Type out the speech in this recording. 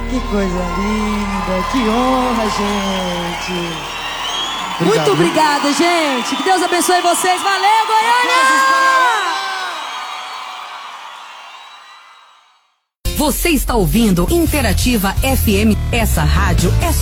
Que coisa linda, que honra, gente. Muito obrigada, gente. Que Deus abençoe vocês. Valeu, Goiânia! Você está ouvindo Interativa FM. Essa rádio é